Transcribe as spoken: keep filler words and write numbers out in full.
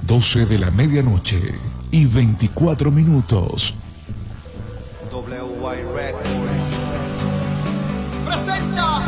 doce de la medianoche y veinticuatro minutos. W Y Records presenta